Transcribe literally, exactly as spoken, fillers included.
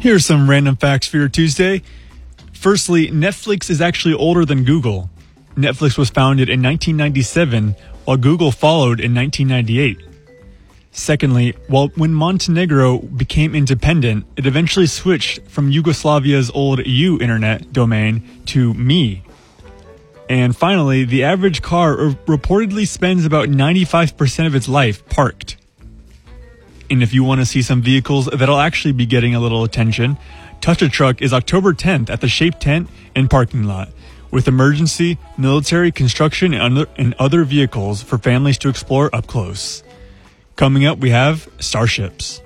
Here are some random facts for your Tuesday. Firstly, Netflix is actually older than Google. Netflix was founded in nineteen ninety-seven, while Google followed in nineteen ninety-eight. Secondly, while when Montenegro became independent, it eventually switched from Yugoslavia's old U internet domain to Me. And finally, the average car reportedly spends about ninety-five percent of its life parked. And if you want to see some vehicles that'll actually be getting a little attention, Touch a Truck is October tenth at the Shape Tent and Parking Lot, with emergency, military, construction, and other vehicles for families to explore up close. Coming up, we have Starships.